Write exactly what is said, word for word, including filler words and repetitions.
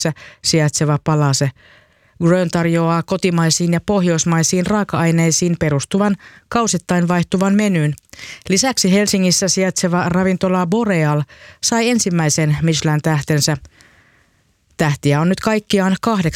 sijaitseva Palase Grön tarjoaa kotimaisiin ja pohjoismaisiin raaka-aineisiin perustuvan kausittain vaihtuvan menyn. Lisäksi Helsingissä sijaitseva ravintola Boreal sai ensimmäisen Michelin-tähtensä. Tähtiä on nyt kaikkiaan kahdeksan.